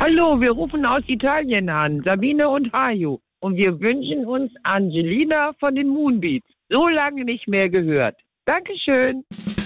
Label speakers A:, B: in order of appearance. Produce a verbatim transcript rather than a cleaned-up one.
A: Hallo, wir rufen aus Italien an, Sabine und Hajo. Und wir wünschen uns Angelina von den Moonbeats. So lange nicht mehr gehört. Dankeschön.